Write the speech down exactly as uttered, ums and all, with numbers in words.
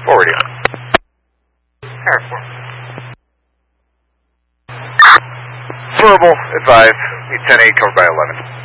Forward you. Tower four. Verbal, advise, need ten eight covered by eleven.